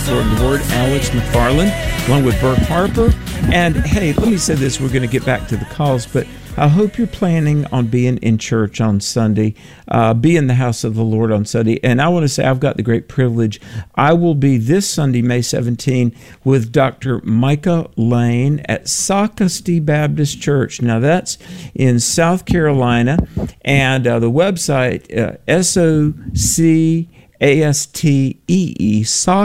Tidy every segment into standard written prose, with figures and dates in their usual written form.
Exploring the Word, Alex McFarland, along with Bert Harper. And hey, let me say this, we're going to get back to the calls, but I hope you're planning on being in church on Sunday, be in the house of the Lord on Sunday. And I want to say I've got the great privilege. I will be this Sunday, May 17, with Dr. Micah Lane at Socastee Baptist Church. Now, that's in South Carolina, and the website, SOCASTEE,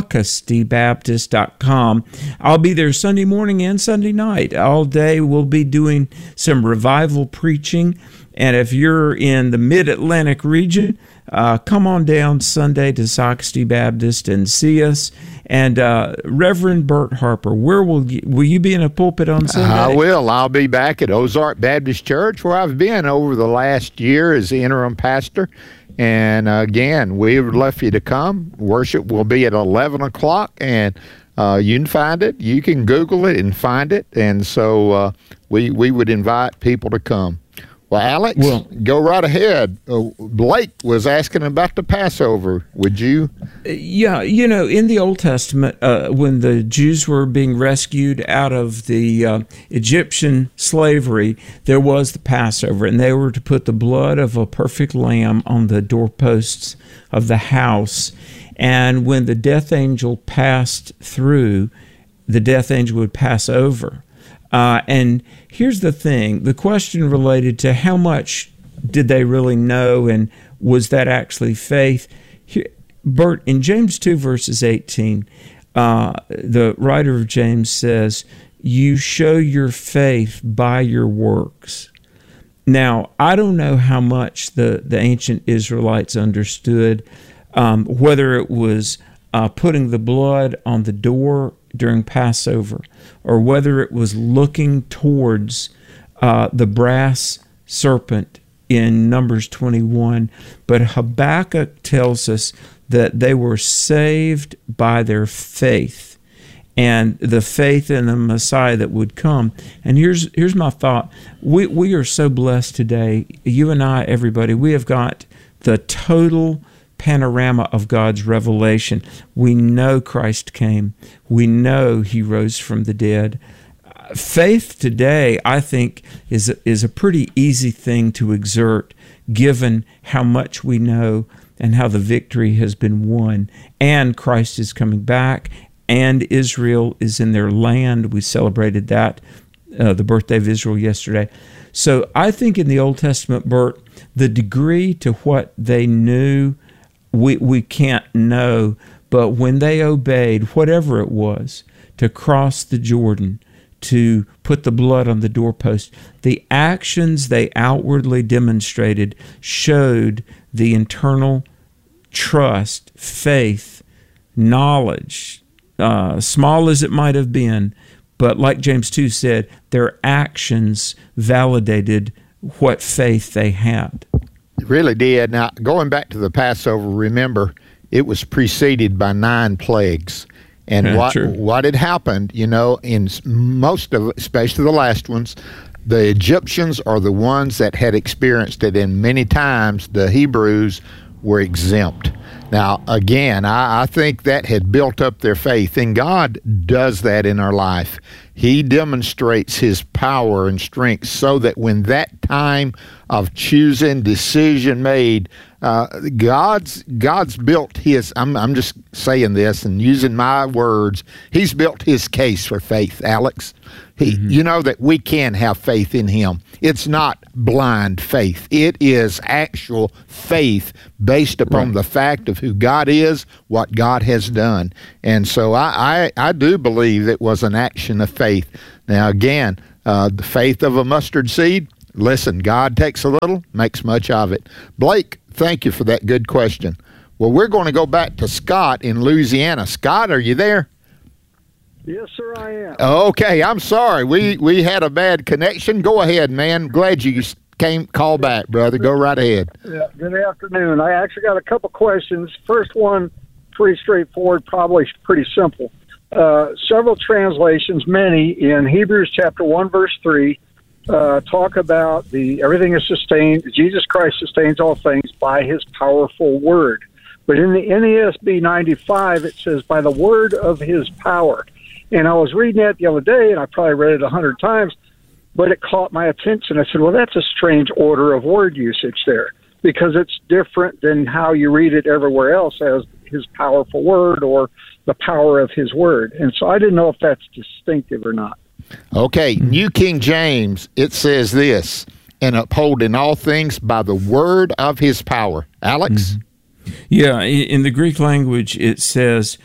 SocasteeBaptist.com. I'll be there Sunday morning and Sunday night. All day we'll be doing some revival preaching. And if you're in the Mid-Atlantic region, come on down Sunday to Socastee Baptist and see us. And Reverend Bert Harper, where will you be in a pulpit on Sunday? I will. I'll be back at Ozark Baptist Church, where I've been over the last year as the interim pastor. And again, we would love for you to come. Worship will be at 11 o'clock, and you can find it. You can Google it and find it. And so we would invite people to come. Well, Alex, go right ahead. Blake was asking about the Passover. Would you? Yeah, in the Old Testament, when the Jews were being rescued out of the Egyptian slavery, there was the Passover, and they were to put the blood of a perfect lamb on the doorposts of the house. And when the death angel passed through, the death angel would pass over. And here's the thing, the question related to how much did they really know, and was that actually faith? Here, Bert, in James 2, verses 18, the writer of James says, you show your faith by your works. Now, I don't know how much the ancient Israelites understood, whether it was putting the blood on the door during Passover, or whether it was looking towards the brass serpent in Numbers 21. But Habakkuk tells us that they were saved by their faith, and the faith in the Messiah that would come. And here's my thought. We are so blessed today, you and I, everybody, we have got the total panorama of God's revelation. We know Christ came. We know he rose from the dead. Faith today, I think, is a pretty easy thing to exert, given how much we know and how the victory has been won. And Christ is coming back, and Israel is in their land. We celebrated that, the birthday of Israel yesterday. So I think in the Old Testament, Bert, the degree to what they knew, we can't know, but when they obeyed, whatever it was, to cross the Jordan, to put the blood on the doorpost, the actions they outwardly demonstrated showed the internal trust, faith, knowledge, small as it might have been, but like James 2 said, their actions validated what faith they had. It really did. Now, going back to the Passover, remember, it was preceded by 9 plagues. And what had happened, in most of, especially the last ones, the Egyptians are the ones that had experienced it, and many times the Hebrews were exempt. Now, again, I think that had built up their faith, and God does that in our life. He demonstrates his power and strength so that when that time of choosing, decision made, God's built his, I'm just saying this and using my words, he's built his case for faith, Alex. You know that we can have faith in him. It's not blind faith. It is actual faith based upon the fact of who God is, what God has done. And so I do believe it was an action of faith. Now, again, the faith of a mustard seed, listen, God takes a little, makes much of it. Blake, thank you for that good question. Well, we're going to go back to Scott in Louisiana. Scott, are you there? Yes, sir, I am. Okay, I'm sorry. We had a bad connection. Go ahead, man. Glad you call back, brother. Go right ahead. Yeah, good afternoon. I actually got a couple questions. First one, pretty straightforward, probably pretty simple. Several translations, many, in Hebrews chapter 1, verse 3, talk about everything is sustained. Jesus Christ sustains all things by his powerful word. But in the NASB 95, it says, by the word of his power. And I was reading that the other day, and I probably read it 100 times, but it caught my attention. I said, well, that's a strange order of word usage there, because it's different than how you read it everywhere else as his powerful word or the power of his word. And so I didn't know if that's distinctive or not. Okay, New King James, it says this, and upholding all things by the word of his power. Alex? Yeah, in the Greek language, it says,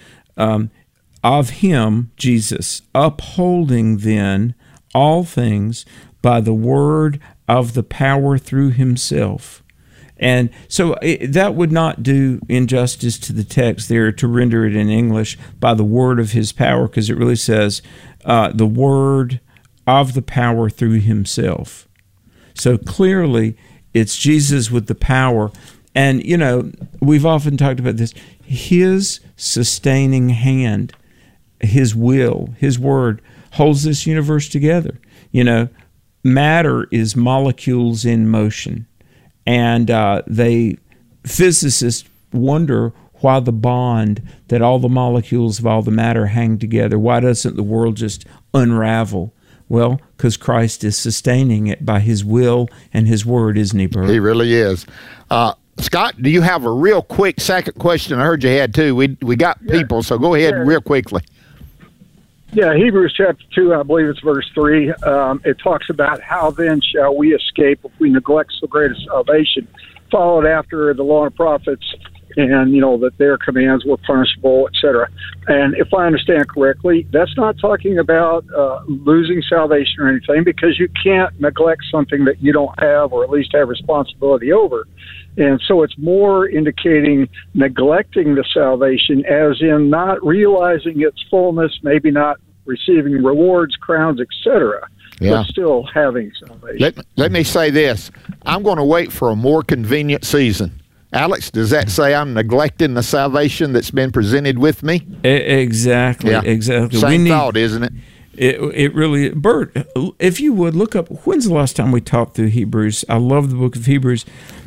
of him, Jesus, upholding then all things by the word of the power through himself. And so that would not do injustice to the text there to render it in English by the word of his power, because it really says the word of the power through himself. So clearly it's Jesus with the power. And, you know, we've often talked about this. His sustaining hand, his will, his word holds this universe together. You know, matter is molecules in motion. And physicists wonder why the bond that all the molecules of all the matter hang together, why doesn't the world just unravel? Well, because Christ is sustaining it by his will and his word, isn't he, Bert? He really is. Scott, do you have a real quick second question? I heard you had two. We got people, so go ahead real quickly. Yeah, Hebrews chapter 2, I believe it's verse 3. It talks about how then shall we escape if we neglect so great a salvation, followed after the law and prophets, and, you know, that their commands were punishable, etc. And if I understand correctly, that's not talking about losing salvation or anything, because you can't neglect something that you don't have or at least have responsibility over. And so it's more indicating neglecting the salvation as in not realizing its fullness, maybe not receiving rewards, crowns, etc., but still having salvation. Let me say this. I'm going to wait for a more convenient season. Alex, does that say I'm neglecting the salvation that's been presented with me? Exactly, exactly. Same thought, isn't it? It really, Bert, if you would, look up, when's the last time we taught through Hebrews? I love the book of Hebrews.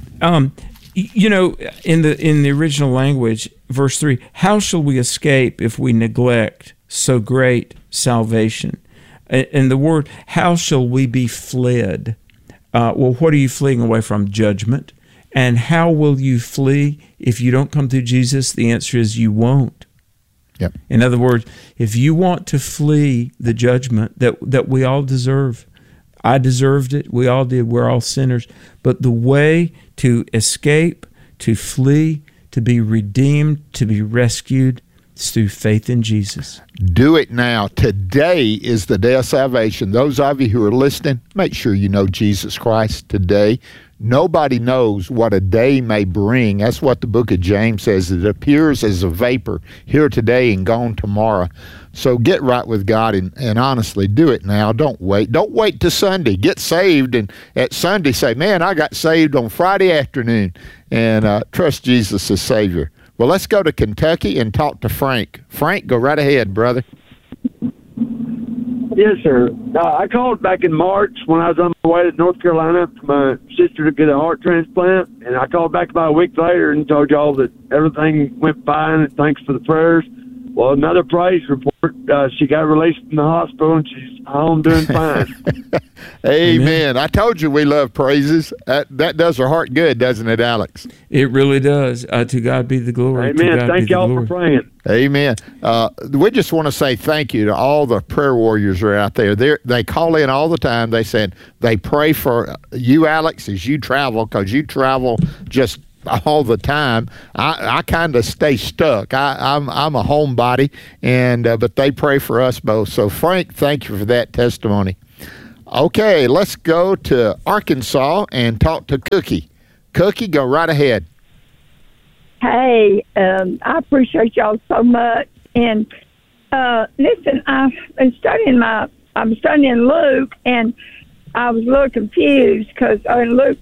You know, in the original language, verse 3, how shall we escape if we neglect so great salvation? And the word, how shall we be fled? Well, what are you fleeing away from? Judgment. And how will you flee if you don't come through Jesus? The answer is you won't. Yep. In other words, if you want to flee the judgment that we all deserve, I deserved it, we all did, we're all sinners, but the way to escape, to flee, to be redeemed, to be rescued, is through faith in Jesus. Do it now. Today is the day of salvation. Those of you who are listening, make sure you know Jesus Christ today. Nobody knows what a day may bring. That's what the book of James says. It appears as a vapor, here today and gone tomorrow. So get right with God and honestly do it now. Don't wait. Don't wait till Sunday. Get saved, and at Sunday say, man, I got saved on Friday afternoon, and trust Jesus as Savior. Well, let's go to Kentucky and talk to Frank. Frank, go right ahead, brother. Yes, sir. I called back in March when I was on my way to North Carolina for my sister to get a heart transplant, and I called back about a week later and told y'all that everything went fine and thanks for the prayers. Well, another praise report. She got released from the hospital and she's home doing fine. Amen. I told you we love praises. That does our heart good, doesn't it, Alex? It really does. To God be the glory. Amen. Thank y'all for praying. Amen. We just want to say thank you to all the prayer warriors who are out there. They call in all the time. They said they pray for you, Alex, as you travel, because you travel just all the time. I kind of stay stuck. I'm a homebody, and but they pray for us both. So Frank, thank you for that testimony. Okay, let's go to Arkansas and talk to Cookie. Cookie, go right ahead. Hey, I appreciate y'all so much. And listen, I'm studying Luke, and I was a little confused because in Luke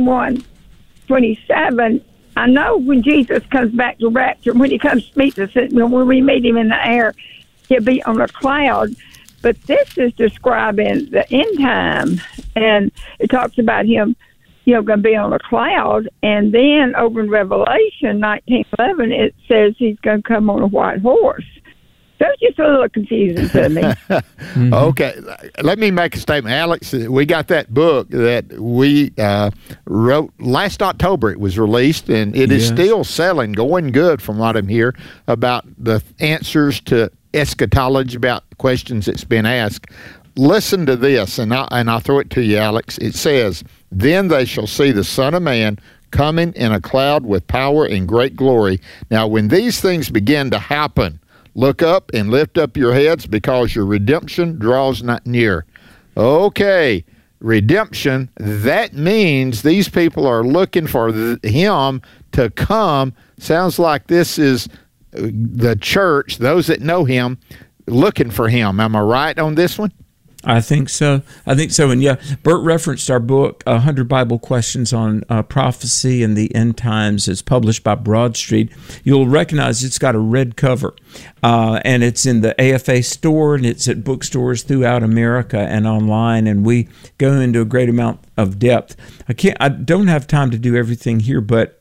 21:27, I know when Jesus comes back to rapture, when he comes to meet us, when we meet him in the air, he'll be on a cloud. But this is describing the end time, and it talks about him going to be on a cloud. And then over in Revelation 19:11, it says he's going to come on a white horse. So it's just a little confusing to me. Okay, let me make a statement. Alex, we got that book that we wrote last October. It was released, and it is still selling, going good from what I'm hearing, about the answers to eschatology, about questions that's been asked. Listen to this, and I'll throw it to you, Alex. It says, "Then they shall see the Son of Man coming in a cloud with power and great glory." Now, when these things begin to happen, look up and lift up your heads, because your redemption draws not near. Okay, redemption, that means these people are looking for him to come. Sounds like this is the church, those that know him, looking for him. Am I right on this one? I think so. And yeah, Bert referenced our book, 100 Bible Questions on Prophecy and the End Times. It's published by Broad Street. You'll recognize it's got a red cover, and it's in the AFA store, and it's at bookstores throughout America and online, and we go into a great amount of depth. I don't have time to do everything here, but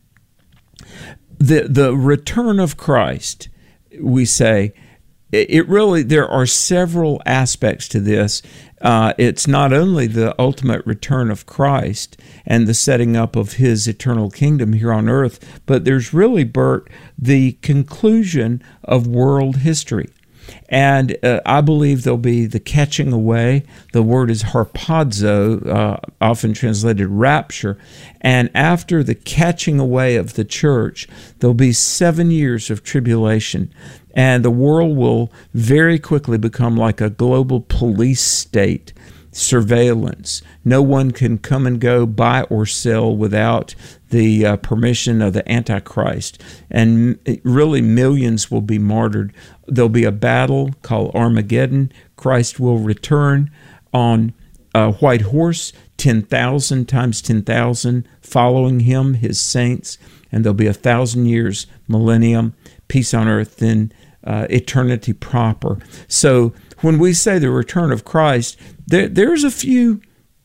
the return of Christ, we say, there are several aspects to this. It's not only the ultimate return of Christ and the setting up of his eternal kingdom here on earth, but there's really, Bert, the conclusion of world history. And I believe there'll be the catching away. The word is harpazo, often translated rapture. And after the catching away of the church, there'll be 7 years of tribulation. And the world will very quickly become like a global police state, surveillance. No one can come and go, buy or sell without the permission of the Antichrist. And really millions will be martyred. There'll be a battle called Armageddon. Christ will return on a white horse, 10,000 times 10,000 following him, his saints. And there'll be 1,000 years, millennium, peace on earth, then eternity proper. So when we say the return of Christ, there's a few,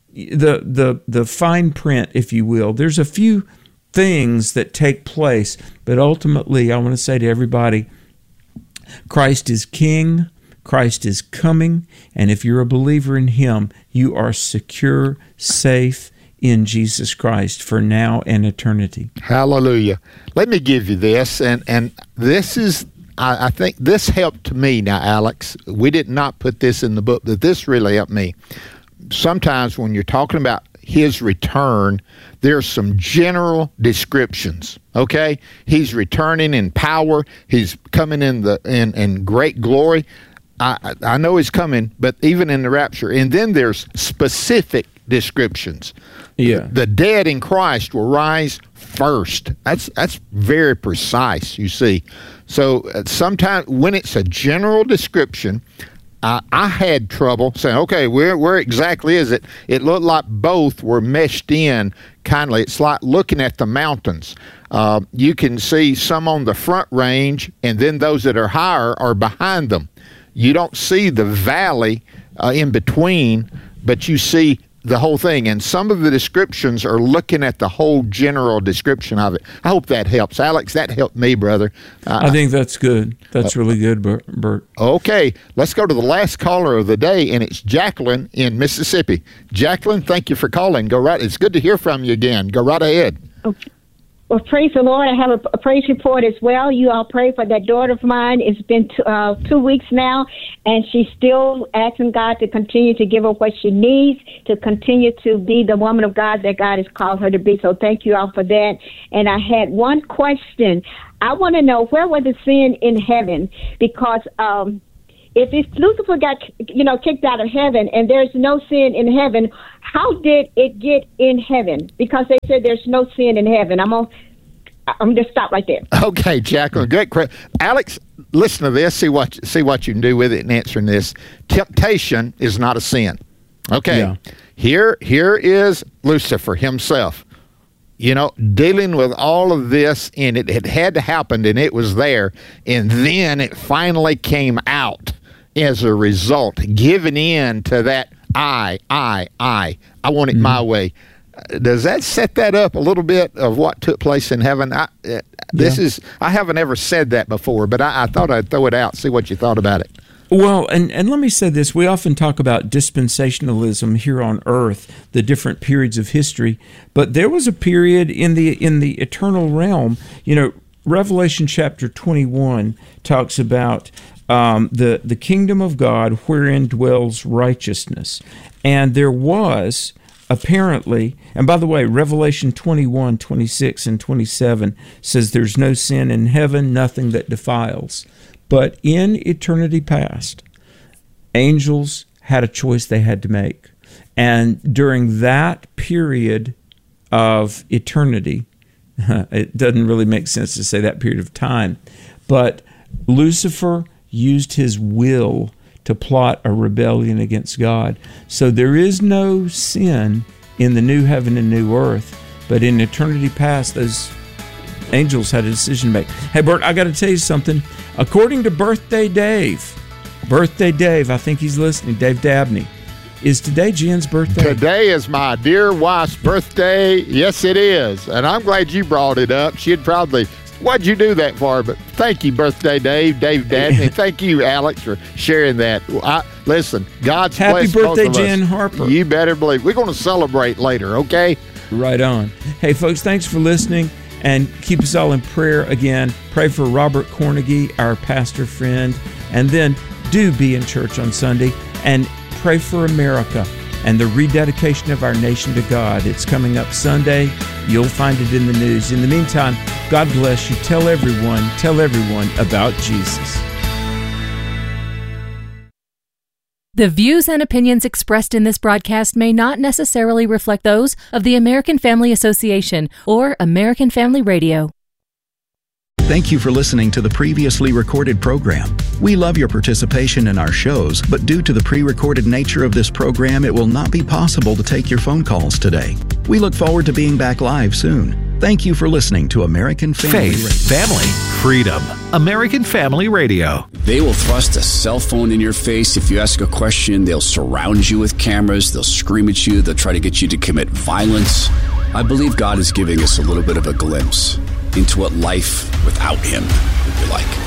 the fine print, if you will, there's a few things that take place, but ultimately I want to say to everybody, Christ is King, Christ is coming, and if you're a believer in him, you are secure, safe in Jesus Christ for now and eternity. Hallelujah. Let me give you this, and this is, I think this helped me now, Alex. We did not put this in the book, but this really helped me. Sometimes when you're talking about his return, there's some general descriptions, okay? He's returning in power. He's coming in great glory. I know he's coming, but even in the rapture. And then there's specific descriptions. Yeah. The dead in Christ will rise first. That's very precise, you see. So sometimes when it's a general description, I had trouble saying, okay, where exactly is it? It looked like both were meshed in kindly. It's like looking at the mountains. You can see some on the front range, and then those that are higher are behind them. You don't see the valley in between, but you see the whole thing. And some of the descriptions are looking at the whole general description of it. I hope that helps. Alex, that helped me, brother. I think that's good. That's really good, Bert. Okay, let's go to the last caller of the day, and it's Jacqueline in Mississippi. Jacqueline, thank you for calling. Go right. It's good to hear from you again. Go right ahead. Okay. Well, praise the Lord. I have a praise report as well. You all pray for that daughter of mine. It's been 2 weeks now, and she's still asking God to continue to give her what she needs, to continue to be the woman of God that God has called her to be. So thank you all for that. And I had one question. I want to know, where was the sin in heaven? Because if Lucifer got kicked out of heaven and there's no sin in heaven, how did it get in heaven? Because they said there's no sin in heaven. I'm just stop right there. Okay, Jacqueline, great. Alex, listen to this. See what you can do with it in answering this. Temptation is not a sin. Okay, yeah. Here is Lucifer himself. Dealing with all of this, and it had to happen, and it was there, and then it finally came out as a result, giving in to that I want it my way. Does that set that up a little bit of what took place in heaven? I haven't ever said that before, but I thought I'd throw it out, see what you thought about it. Well, and let me say this. We often talk about dispensationalism here on earth, the different periods of history, but there was a period in the eternal realm. Revelation chapter 21 talks about the kingdom of God wherein dwells righteousness. And there was apparently, and by the way, Revelation 21, 26, and 27 says there's no sin in heaven, nothing that defiles. But in eternity past, angels had a choice they had to make. And during that period of eternity, it doesn't really make sense to say that period of time, but Lucifer used his will to plot a rebellion against God. So there is no sin in the new heaven and new earth, but in eternity past, those angels had a decision to make. Hey, Bert, I got to tell you something. According to Birthday Dave, I think he's listening, Dave Dabney, is today Jen's birthday? Today is my dear wife's birthday. Yes, it is. And I'm glad you brought it up. She'd probably, what'd you do that for? But thank you, Birthday Dave Dabney. Thank you, Alex, for sharing that. Listen, God's happy blessed birthday, both of us. Jen Harper. You better believe. We're going to celebrate later, okay? Right on. Hey, folks, thanks for listening. And keep us all in prayer again. Pray for Robert Cornegie, our pastor friend. And then do be in church on Sunday. And pray for America and the rededication of our nation to God. It's coming up Sunday. You'll find it in the news. In the meantime, God bless you. Tell everyone about Jesus. The views and opinions expressed in this broadcast may not necessarily reflect those of the American Family Association or American Family Radio. Thank you for listening to the previously recorded program. We love your participation in our shows, but due to the pre-recorded nature of this program, it will not be possible to take your phone calls today. We look forward to being back live soon. Thank you for listening to American Family Radio. Faith, family, freedom. American Family Radio. They will thrust a cell phone in your face. If you ask a question, they'll surround you with cameras. They'll scream at you. They'll try to get you to commit violence. I believe God is giving us a little bit of a glimpse into what life without Him would be like.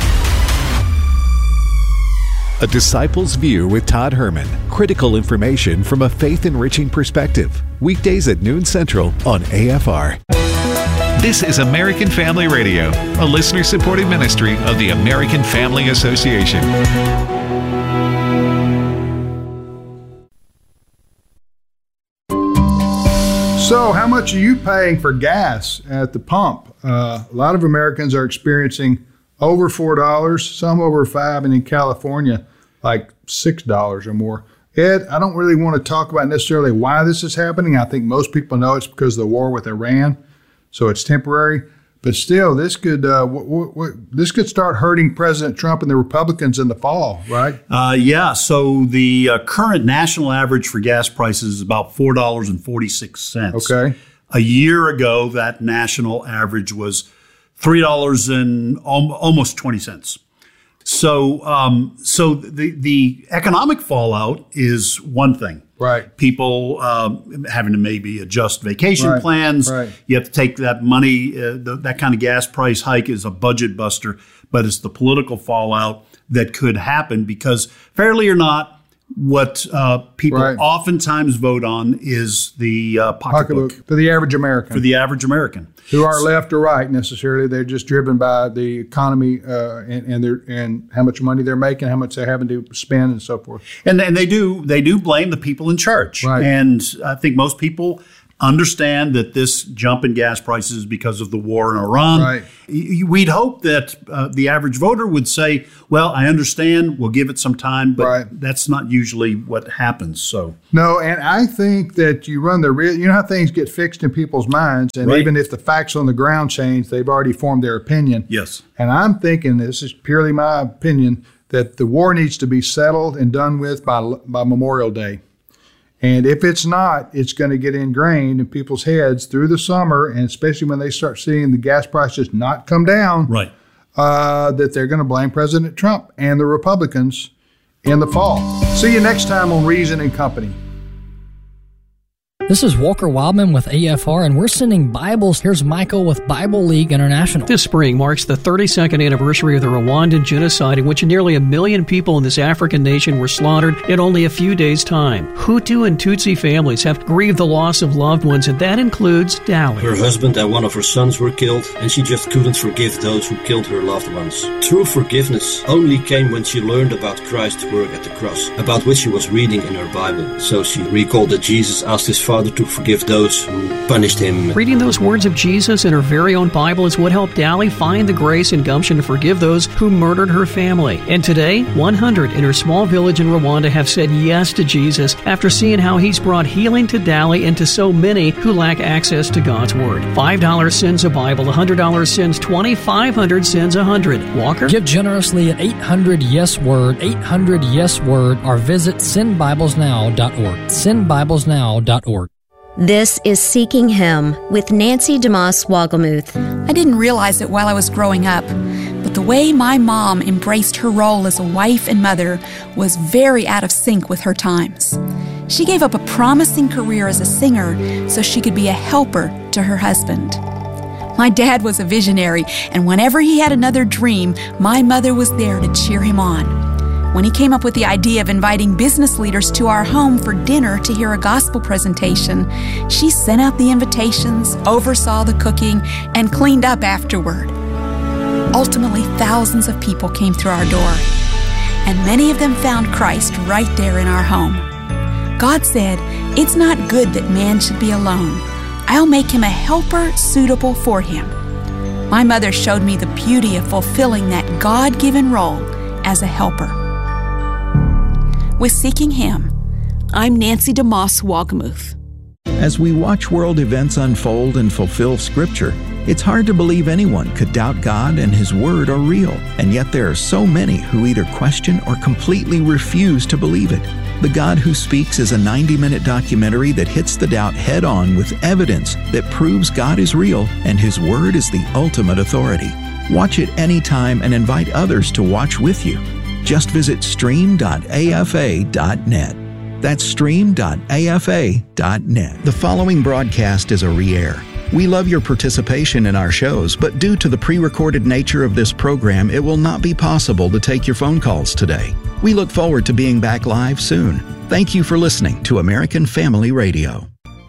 A Disciple's View with Todd Herman. Critical information from a faith-enriching perspective. Weekdays at noon Central on AFR. This is American Family Radio, a listener-supported ministry of the American Family Association. So, how much are you paying for gas at the pump? A lot of Americans are experiencing over $4, some over $5, and in California, like $6 or more. Ed, I don't really want to talk about necessarily why this is happening. I think most people know it's because of the war with Iran. So it's temporary, but still, this could start hurting President Trump and the Republicans in the fall, right? Yeah. So the current national average for gas prices is about $4.46. Okay. A year ago, that national average was $3 and almost 20 cents. So, the economic fallout is one thing. Right. People having to maybe adjust vacation plans. Right. You have to take that money. That kind of gas price hike is a budget buster, but it's the political fallout that could happen because, fairly or not, what people oftentimes vote on is the pocketbook. For the average American. For the average American. Who aren't left or right necessarily. They're just driven by the economy and how much money they're making, how much they're having to spend and so forth. And they do blame the people in charge. Right. And I think most people understand that this jump in gas prices is because of the war in Iran. Right. We'd hope that the average voter would say, well, I understand, we'll give it some time, but that's not usually what happens. So no, and I think that you run the risk. You know how things get fixed in people's minds, and even if the facts on the ground change, they've already formed their opinion. Yes. And I'm thinking, this is purely my opinion, that the war needs to be settled and done with by Memorial Day. And if it's not, it's going to get ingrained in people's heads through the summer, and especially when they start seeing the gas prices not come down, that they're going to blame President Trump and the Republicans in the fall. See you next time on Reason and Company. This is Walker Wildman with AFR, and we're sending Bibles. Here's Michael with Bible League International. This spring marks the 32nd anniversary of the Rwandan genocide, in which nearly 1 million people in this African nation were slaughtered in only a few days' time. Hutu and Tutsi families have grieved the loss of loved ones, and that includes Dali. Her husband and one of her sons were killed, and she just couldn't forgive those who killed her loved ones. True forgiveness only came when she learned about Christ's work at the cross, about which she was reading in her Bible. So she recalled that Jesus asked his Father to forgive those who punished him. Reading those words of Jesus in her very own Bible is what helped Dali find the grace and gumption to forgive those who murdered her family. And today, 100 in her small village in Rwanda have said yes to Jesus after seeing how he's brought healing to Dali and to so many who lack access to God's Word. $5 sends a Bible, $100 sends 20, $500 sends 100. Walker? Give generously at 800-YES-WORD, 800-YES-WORD, or visit sendbiblesnow.org. Sendbiblesnow.org. This is Seeking Him with Nancy DeMoss Wogelmuth. I didn't realize it while I was growing up, but the way my mom embraced her role as a wife and mother was very out of sync with her times. She gave up a promising career as a singer so she could be a helper to her husband. My dad was a visionary, and whenever he had another dream, my mother was there to cheer him on. When he came up with the idea of inviting business leaders to our home for dinner to hear a gospel presentation, she sent out the invitations, oversaw the cooking, and cleaned up afterward. Ultimately, thousands of people came through our door, and many of them found Christ right there in our home. God said, "It's not good that man should be alone. I'll make him a helper suitable for him." My mother showed me the beauty of fulfilling that God-given role as a helper. With Seeking Him, I'm Nancy DeMoss Wogelmuth. As we watch world events unfold and fulfill Scripture, it's hard to believe anyone could doubt God and His Word are real. And yet there are so many who either question or completely refuse to believe it. The God Who Speaks is a 90-minute documentary that hits the doubt head-on with evidence that proves God is real and His Word is the ultimate authority. Watch it anytime and invite others to watch with you. Just visit stream.afa.net. That's stream.afa.net. The following broadcast is a re-air. We love your participation in our shows, but due to the pre-recorded nature of this program, it will not be possible to take your phone calls today. We look forward to being back live soon. Thank you for listening to American Family Radio.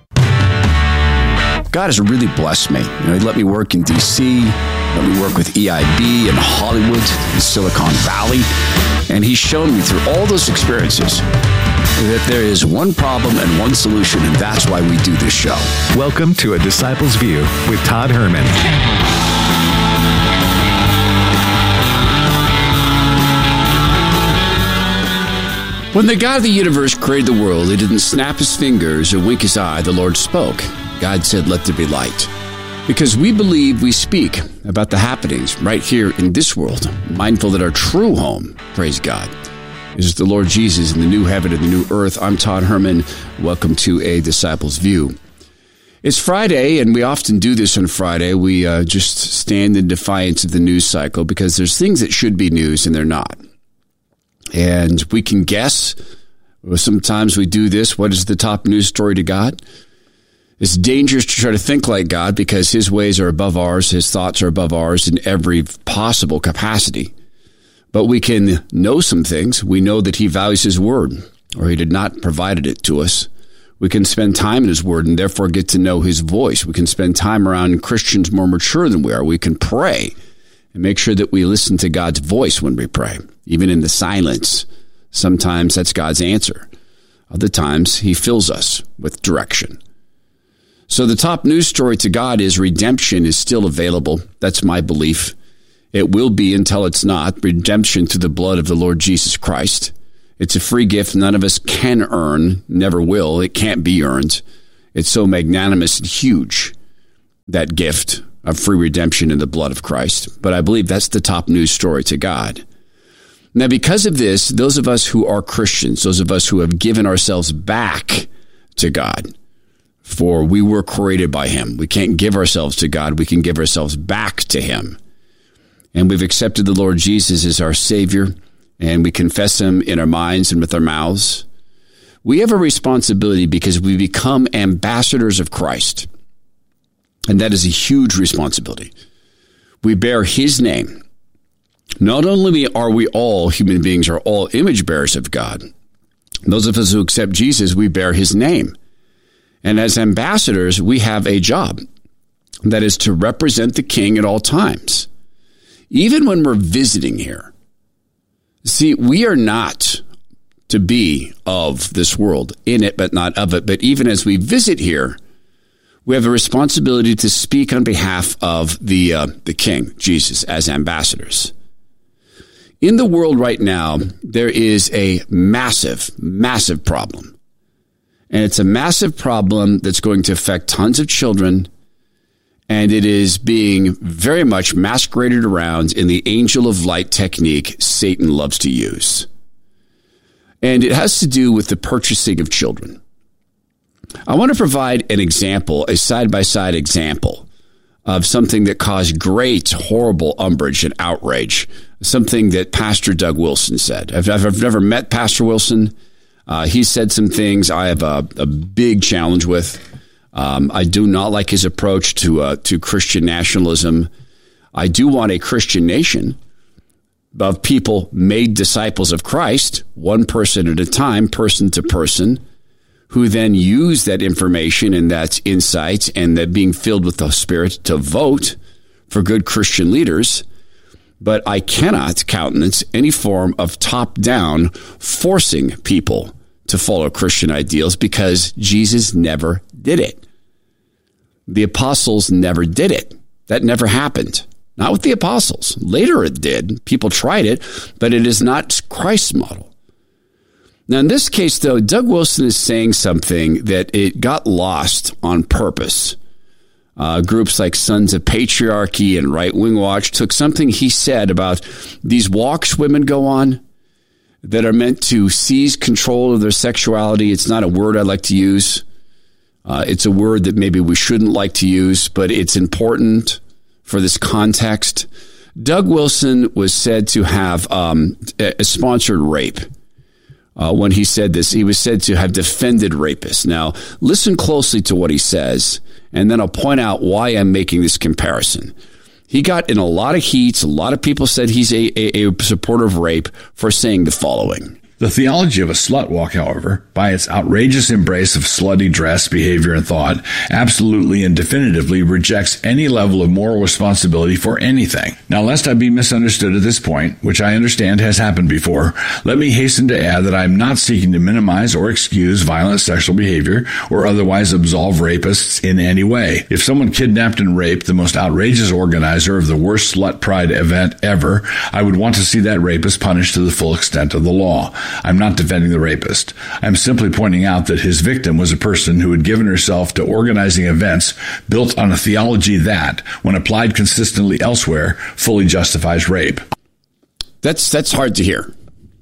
God has really blessed me. He let me work in D.C., let me work with EIB in Hollywood, in Silicon Valley, and He's shown me through all those experiences that there is one problem and one solution, and that's why we do this show. Welcome to A Disciple's View with Todd Herman. When the God of the universe created the world, He didn't snap His fingers or wink His eye. The Lord spoke. God said, "Let there be light." Because we believe we speak about the happenings right here in this world, mindful that our true home, praise God, is the Lord Jesus in the new heaven and the new earth. I'm Todd Herman. Welcome to A Disciple's View. It's Friday, and we often do this on Friday. We just stand in defiance of the news cycle because there's things that should be news and they're not. And we can guess. Sometimes we do this. What is the top news story to God? It's dangerous to try to think like God because His ways are above ours. His thoughts are above ours in every possible capacity. But we can know some things. We know that He values His Word, or He did not provide it to us. We can spend time in His Word and therefore get to know His voice. We can spend time around Christians more mature than we are. We can pray and make sure that we listen to God's voice when we pray, even in the silence. Sometimes that's God's answer. Other times He fills us with direction. So the top news story to God is redemption is still available. That's my belief. It will be until it's not. Redemption through the blood of the Lord Jesus Christ. It's a free gift none of us can earn, never will. It can't be earned. It's so magnanimous and huge, that gift of free redemption in the blood of Christ. But I believe that's the top news story to God. Now, because of this, those of us who are Christians, those of us who have given ourselves back to God, for we were created by Him. We can't give ourselves to God. We can give ourselves back to Him. And we've accepted the Lord Jesus as our Savior, and we confess Him in our minds and with our mouths. We have a responsibility because we become ambassadors of Christ. And that is a huge responsibility. We bear his name. Not only are we all human beings, are all image bearers of God. Those of us who accept Jesus, we bear his name. And as ambassadors, we have a job. That is to represent the king at all times. Even when we're visiting here. See, we are not to be of this world, in it but not of it. But even as we visit here, we have a responsibility to speak on behalf of the king, Jesus, as ambassadors. In the world right now, there is a massive, massive problem. And it's a massive problem that's going to affect tons of children. And it is being very much masqueraded around in the angel of light technique Satan loves to use. And it has to do with the purchasing of children. I want to provide an example, a side-by-side example of something that caused great, horrible umbrage and outrage, something that Pastor Doug Wilson said. I've never met Pastor Wilson. He said some things I have a big challenge with. I do not like his approach to Christian nationalism. I do want a Christian nation of people made disciples of Christ, one person at a time, person to person, who then use that information and that insight and that being filled with the Spirit to vote for good Christian leaders. But I cannot countenance any form of top-down forcing people to follow Christian ideals because Jesus never did it. The apostles never did it. That never happened. Not with the apostles. Later it did. People tried it, but it is not Christ's model. Now, in this case, though, Doug Wilson is saying something that it got lost on purpose. Groups like Sons of Patriarchy and Right Wing Watch took something he said about these walks women go on that are meant to seize control of their sexuality. It's not a word I like to use. It's a word that maybe we shouldn't like to use, but it's important for this context. Doug Wilson was said to have a sponsored rape. When he said this, he was said to have defended rapists. Now, listen closely to what he says, and then I'll point out why I'm making this comparison. He got in a lot of heat. A lot of people said he's a supporter of rape for saying the following. The theology of a slut walk, however, by its outrageous embrace of slutty dress, behavior, and thought, absolutely and definitively rejects any level of moral responsibility for anything. Now, lest I be misunderstood at this point, which I understand has happened before, let me hasten to add that I am not seeking to minimize or excuse violent sexual behavior or otherwise absolve rapists in any way. If someone kidnapped and raped the most outrageous organizer of the worst slut pride event ever, I would want to see that rapist punished to the full extent of the law. I'm not defending the rapist. I'm simply pointing out that his victim was a person who had given herself to organizing events built on a theology that, when applied consistently elsewhere, fully justifies rape. That's hard to hear.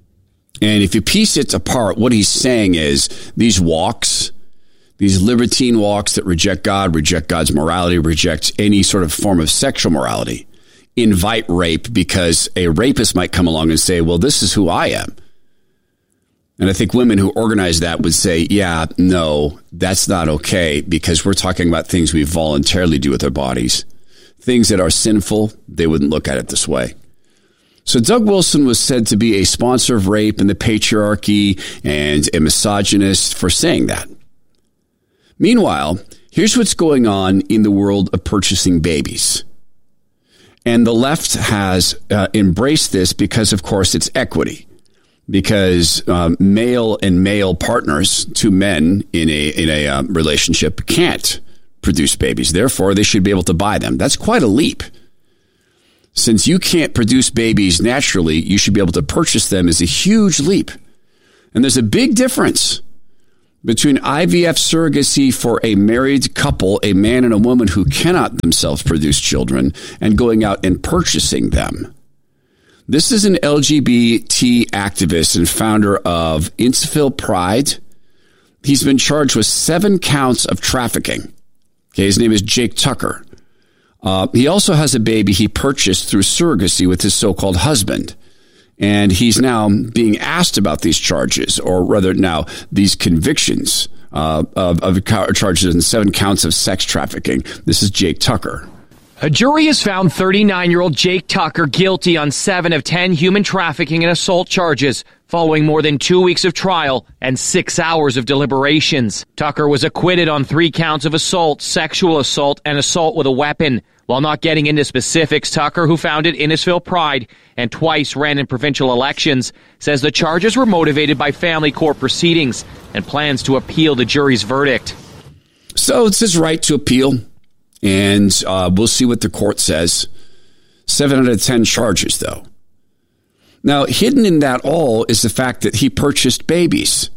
And if you piece it apart, what he's saying is these walks, these libertine walks that reject God, reject God's morality, reject any sort of form of sexual morality, invite rape because a rapist might come along and say, well, this is who I am. And I think women who organize that would say, yeah, no, that's not okay because we're talking about things we voluntarily do with our bodies. Things that are sinful, they wouldn't look at it this way. So Doug Wilson was said to be a sponsor of rape and the patriarchy and a misogynist for saying that. Meanwhile, here's what's going on in the world of purchasing babies. And the left has embraced this because, of course, it's equity. Because male and male partners, two men in a relationship, can't produce babies. Therefore, they should be able to buy them. That's quite a leap. Since you can't produce babies naturally, you should be able to purchase them is a huge leap. And there's a big difference between IVF surrogacy for a married couple, a man and a woman who cannot themselves produce children, and going out and purchasing them. This is an LGBT activist and founder of Innisfil Pride. He's been charged with 7 counts of trafficking. Okay, his name is Jake Tucker. He also has a baby he purchased through surrogacy with his so-called husband. And he's now being asked about these charges, or rather now these convictions of charges and 7 counts of sex trafficking. This is Jake Tucker. A jury has found 39-year-old Jake Tucker guilty on 7 of 10 human trafficking and assault charges, following more than 2 weeks of trial and 6 hours of deliberations. Tucker was acquitted on 3 counts of assault, sexual assault, and assault with a weapon. While not getting into specifics, Tucker, who founded Innisfil Pride and twice ran in provincial elections, says the charges were motivated by family court proceedings and plans to appeal the jury's verdict. So it's his right to appeal, and we'll see what the court says. 7 out of 10 charges, though. Now, hidden in that all is the fact that he purchased babies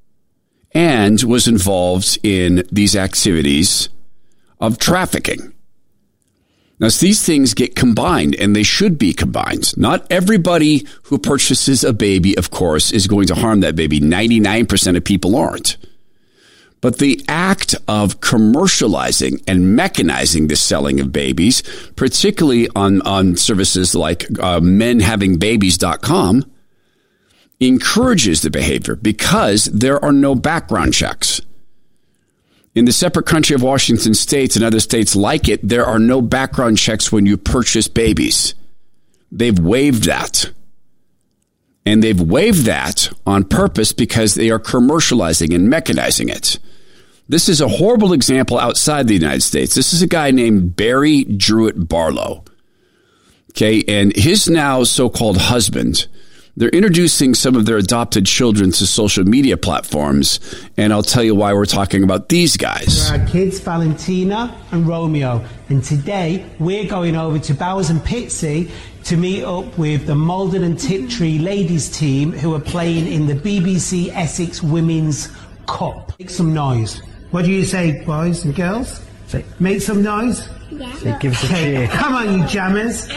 and was involved in these activities of trafficking. Now, these things get combined, and they should be combined. Not everybody who purchases a baby, of course, is going to harm that baby. 99% of people aren't. But the act of commercializing and mechanizing the selling of babies, particularly on services like menhavingbabies.com, encourages the behavior because there are no background checks. In the separate country of Washington State and other states like it, there are no background checks when you purchase babies. They've waived that. And they've waived that on purpose because they are commercializing and mechanizing it. This is a horrible example outside the United States. This is a guy named Barry Druitt Barlow. Okay, and his now so-called husband, they're introducing some of their adopted children to social media platforms, and I'll tell you why we're talking about these guys. Our kids, Valentina and Romeo, and today we're going over to Bowers and Pitsea to meet up with the Malden and Tiptree ladies team who are playing in the BBC Essex Women's Cup. Make some noise. What do you say, boys and girls? Say, make some noise? Yeah. Say, give us a cheer. Come on, you jammers.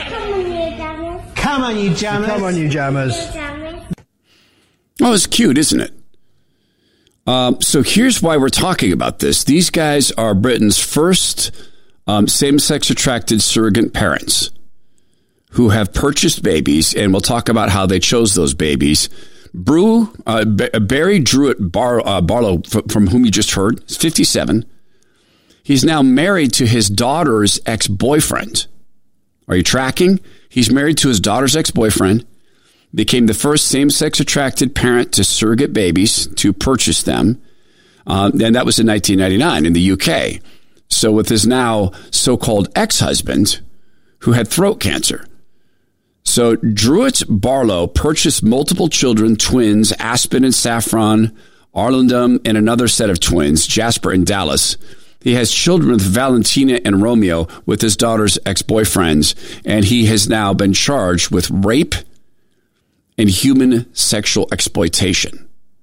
Come on, you jammers. Come on, you jammers. Oh, it's cute, isn't it? So here's why we're talking about this. These guys are Britain's first same-sex attracted surrogate parents who have purchased babies, and we'll talk about how they chose those babies. Barry Druitt Barlow, from whom you just heard, is 57. He's now married to his daughter's ex-boyfriend. Are you tracking? He's married to his daughter's ex-boyfriend, became the first same-sex attracted parent to surrogate babies, to purchase them. And that was in 1999 in the UK. So with his now so-called ex-husband, who had throat cancer. So Druitt Barlow purchased multiple children, twins, Aspen and Saffron, Arlington, and another set of twins, Jasper and Dallas. He has children with Valentina and Romeo with his daughter's ex-boyfriends, and he has now been charged with rape and human sexual exploitation.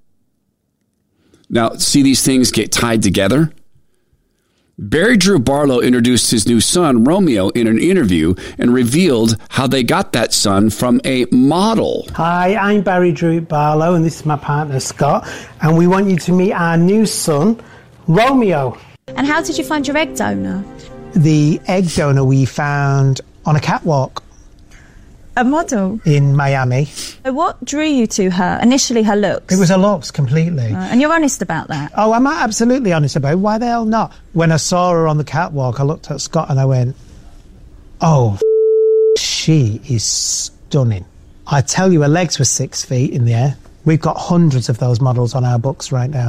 Now, see these things get tied together? Barry Drew Barlow introduced his new son, Romeo, in an interview and revealed how they got that son from a model. Hi, I'm Barry Drew Barlow, and this is my partner, Scott, and we want you to meet our new son, Romeo. And how did you find your egg donor? The egg donor we found on a catwalk. A model? In Miami. What drew you to her? Initially, her looks? It was her looks, completely. And you're honest about that? Oh, I'm absolutely honest about it. Why the hell not? When I saw her on the catwalk, I looked at Scott and I went, oh, she is stunning. I tell you, her legs were 6 feet in the air. We've got hundreds of those models on our books right now.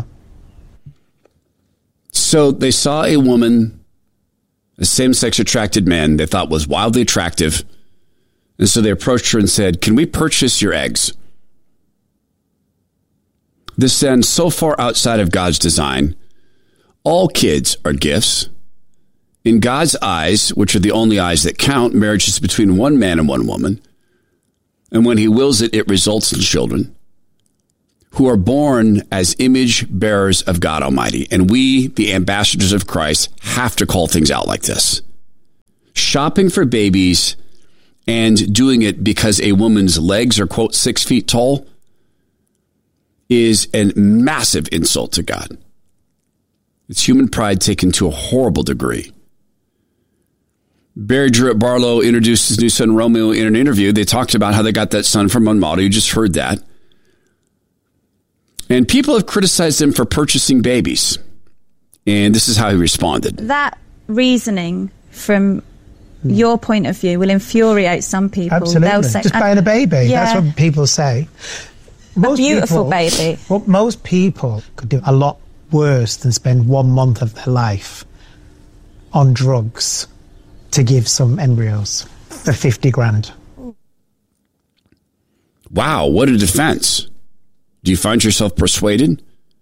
So they saw a woman, a same-sex attracted man they thought was wildly attractive. And so they approached her and said, can we purchase your eggs? This stands so far outside of God's design. All kids are gifts. In God's eyes, which are the only eyes that count, marriage is between one man and one woman. And when he wills it, it results in children who are born as image bearers of God Almighty. And we, the ambassadors of Christ, have to call things out like this. Shopping for babies and doing it because a woman's legs are, quote, 6 feet tall is a massive insult to God. It's human pride taken to a horrible degree. Barry Druitt Barlow introduced his new son Romeo in an interview. They talked about how they got that son from Monmouth. You just heard that. And people have criticized him for purchasing babies. And this is how he responded. That reasoning from your point of view will infuriate some people. Absolutely. They'll say, just buying a baby. Yeah. That's what people say. A beautiful baby. Well, most people could do a lot worse than spend 1 month of their life on drugs to give some embryos for 50 grand. Wow, what a defense. Do you find yourself persuaded?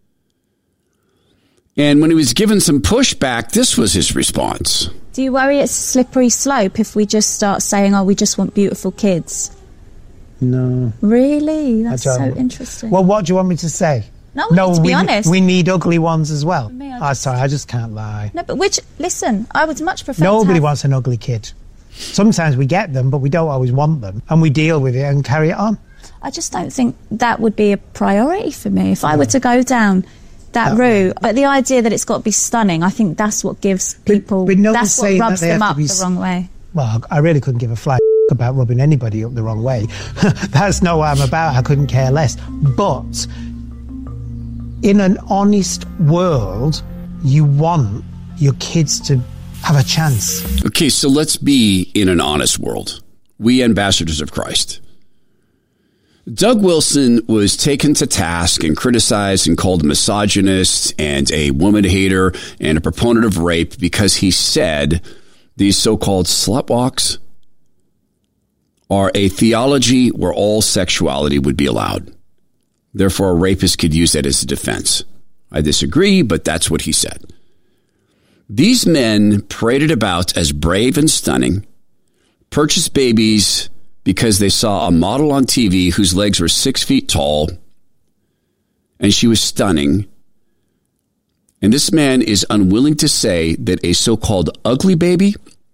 And when he was given some pushback, this was his response. Do you worry it's a slippery slope if we just start saying, oh, we just want beautiful kids? No. Really? That's so interesting. Well, what do you want me to say? No, to be honest. We need ugly ones as well. Me, sorry, I just can't lie. No, but listen, I would much prefer Nobody wants an ugly kid. Sometimes we get them, but we don't always want them. And we deal with it and carry it on. I just don't think that would be a priority for me if I were to go down that route. But the idea that it's got to be stunning, I think that's what gives people, that's what rubs them up the wrong way. Well, I really couldn't give a flying about rubbing anybody up the wrong way. That's not what I'm about. I couldn't care less. But in an honest world, you want your kids to have a chance. Okay, so let's be in an honest world. We ambassadors of Christ. Doug Wilson was taken to task and criticized and called a misogynist and a woman hater and a proponent of rape because he said these so-called slut walks are a theology where all sexuality would be allowed. Therefore, a rapist could use that as a defense. I disagree, but that's what he said. These men paraded about as brave and stunning, purchased babies because they saw a model on TV whose legs were 6 feet tall, and she was stunning. And this man is unwilling to say that a so-called ugly baby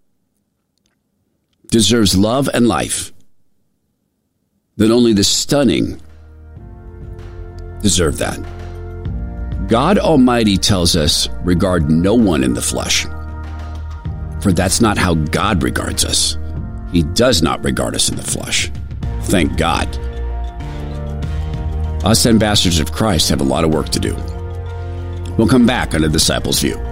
deserves love and life, that only the stunning deserve that. God Almighty tells us, regard no one in the flesh, for that's not how God regards us. He does not regard us in the flesh. Thank God. Us ambassadors of Christ have a lot of work to do. We'll come back on A Disciple's View.